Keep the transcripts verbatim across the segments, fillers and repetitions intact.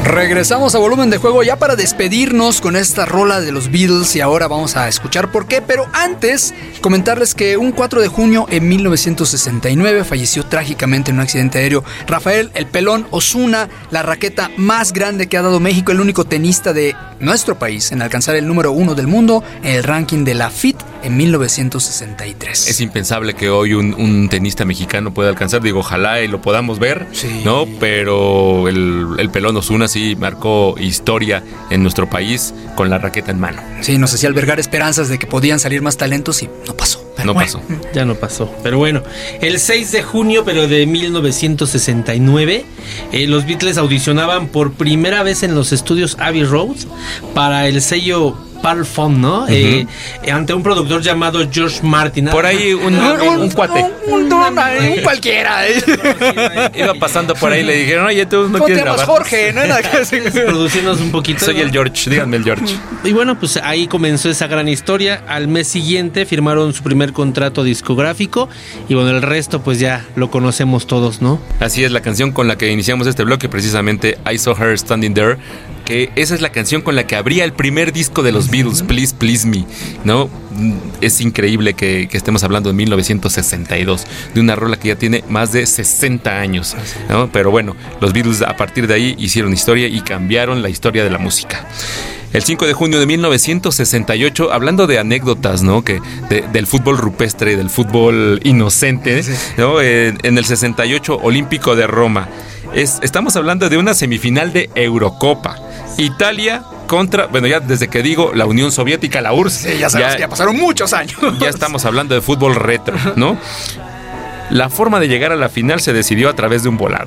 Regresamos a Volumen de Juego ya para despedirnos con esta rola de los Beatles y ahora vamos a escuchar por qué, pero antes comentarles que un cuatro de junio en mil novecientos sesenta y nueve falleció trágicamente en un accidente aéreo Rafael El Pelón Osuna, la raqueta más grande que ha dado México, el único tenista de nuestro país en alcanzar el número uno del mundo en el ranking de la F I T en mil novecientos sesenta y tres. Es impensable que hoy un, un tenista mexicano pueda alcanzar, digo, ojalá y lo podamos ver, sí. ¿no? Pero el, el Pelón Osuna sí marcó historia en nuestro país con la raqueta en mano. Sí, nos hacía albergar esperanzas de que podían salir más talentos y no pasó. No bueno. pasó. Ya no pasó. Pero bueno, el seis de junio, pero de mil novecientos sesenta y nueve, eh, los Beatles audicionaban por primera vez en los estudios Abbey Road para el sello Parlophone, ¿no? Uh-huh. Eh, ante un productor llamado George Martin. Por ahí un, un, un, un cuate. Un, un, un, un cualquiera. Iba pasando por ahí y le dijeron, oye, tú no ¿Cómo quieres te llamas, grabar. Jorge? ¿No? Producirnos un poquito. Soy el George, díganme el George. Y bueno, pues ahí comenzó esa gran historia. Al mes siguiente firmaron su primer contrato discográfico y bueno, el resto pues ya lo conocemos todos, ¿no? Así es, la canción con la que iniciamos este bloque, precisamente I Saw Her Standing There, que esa es la canción con la que abría el primer disco de los Beatles, Please Please Me, ¿no? Es increíble que, que estemos hablando de mil novecientos sesenta y dos, de una rola que ya tiene más de sesenta años, ¿no? Pero bueno, los Beatles a partir de ahí hicieron historia y cambiaron la historia de la música. El cinco de junio de mil novecientos sesenta y ocho, hablando de anécdotas, ¿no? Que de, del fútbol rupestre, del fútbol inocente, ¿no? En, en el sesenta y ocho, Olímpico de Roma. Es, estamos hablando de una semifinal de Eurocopa. Italia contra, bueno, ya desde que digo la Unión Soviética, la U R S S. Sí, ya sabemos ya, que ya pasaron muchos años. Ya estamos hablando de fútbol retro, ¿no? La forma de llegar a la final se decidió a través de un volado.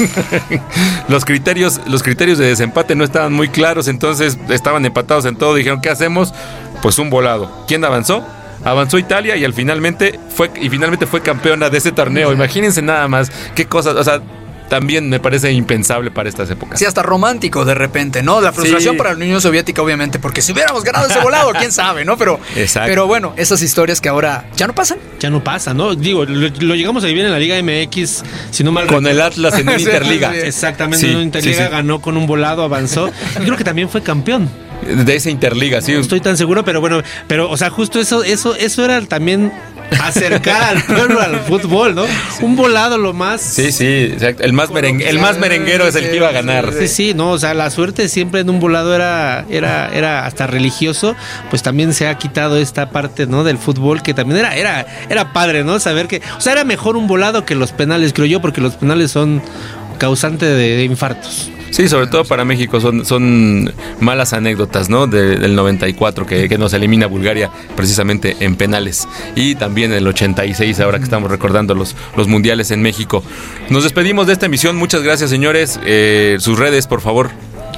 Los criterios, los criterios de desempate no estaban muy claros, entonces estaban empatados en todo. Dijeron, ¿qué hacemos? Pues un volado. ¿Quién avanzó? Avanzó Italia y al finalmente fue y finalmente fue campeona de ese torneo. Imagínense nada más qué cosas, o sea, también me parece impensable para estas épocas. Sí, hasta romántico de repente, ¿no? La frustración sí. Para la Unión Soviética, obviamente, porque si hubiéramos ganado ese volado, quién sabe, ¿no? Pero, pero bueno, esas historias que ahora ya no pasan. Ya no pasan, ¿no? Digo, lo, lo llegamos a vivir en la Liga M X, si no mal con recuerdo. El Atlas en una Interliga. Exactamente, sí, en una Interliga sí, sí. Ganó con un volado, avanzó. Y creo que también fue campeón. De esa Interliga, sí. No estoy tan seguro, pero bueno, pero, o sea, justo eso, eso, eso era también acercar al pueblo al fútbol, ¿no? Sí. Un volado lo más. Sí, sí, exacto. El más merengue, el más merenguero es el que iba a ganar. Sí, sí, no, o sea, la suerte siempre en un volado era, era, era hasta religioso, pues también se ha quitado esta parte, ¿no? Del fútbol que también era, era, era padre, ¿no? Saber que, o sea, era mejor un volado que los penales, creo yo, porque los penales son causante de, de infartos. Sí, sobre todo para México son, son malas anécdotas, ¿no? De, del noventa y cuatro que, que nos elimina Bulgaria precisamente en penales. Y también el ochenta y seis, ahora que estamos recordando los, los mundiales en México. Nos despedimos de esta emisión. Muchas gracias, señores. Eh, sus redes, por favor.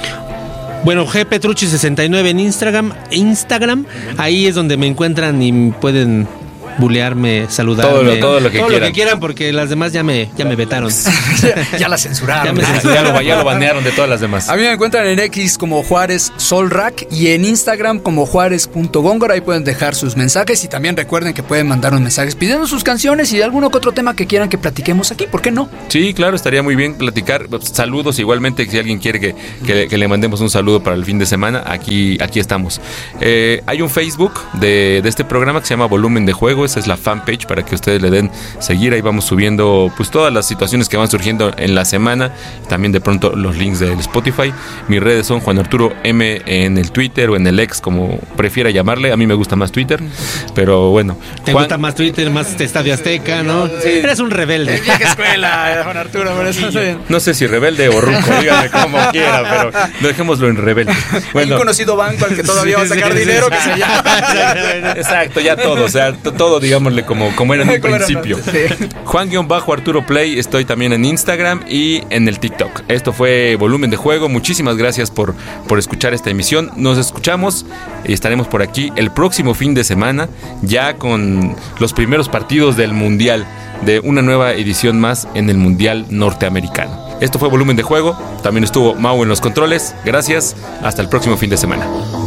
Bueno, G Petrucci sesenta y nueve en Instagram, Instagram. Ahí es donde me encuentran y pueden bulearme, saludarme, todo lo, todo lo que todo quieran. Lo que quieran, porque las demás ya me, ya me vetaron. ya, ya la censuraron. Ya, me censuraron. ya, lo, ya lo banearon de todas las demás. A mí me encuentran en X como Juárez Solrack y en Instagram como Juárez punto Góngora. Ahí pueden dejar sus mensajes y también recuerden que pueden mandarnos mensajes pidiendo sus canciones y alguno que otro tema que quieran que platiquemos aquí. ¿Por qué no? Sí, claro, estaría muy bien platicar. Saludos igualmente, si alguien quiere que, que, que le mandemos un saludo para el fin de semana, aquí, aquí estamos. Eh, hay un Facebook de, de este programa que se llama Volumen de Juego. Esa es la fanpage para que ustedes le den seguir. Ahí vamos subiendo pues todas las situaciones que van surgiendo en la semana. También de pronto los links del Spotify. Mis redes son Juan Arturo M en el Twitter o en el X, como prefiera llamarle. A mí me gusta más Twitter, pero bueno. Te Juan... gusta más Twitter, más Estadio Azteca, ¿no? Sí. Eres un rebelde. Vieja escuela, Juan Arturo, por eso sí. No sé si rebelde o ruco, dígame como quiera, pero dejémoslo en rebelde. Bueno. Un conocido banco al que todavía sí, va a sacar sí, dinero sí, que se llama. Exacto, ya todo, o sea, todo, digamos, como, como era en un principio. Sí. Juan-Arturo Play, estoy también en Instagram y en el TikTok. Esto fue Volumen de Juego. Muchísimas gracias por, por escuchar esta emisión. Nos escuchamos y estaremos por aquí el próximo fin de semana, ya con los primeros partidos del Mundial, de una nueva edición más en el Mundial Norteamericano. Esto fue Volumen de Juego. También estuvo Mau en los controles. Gracias. Hasta el próximo fin de semana.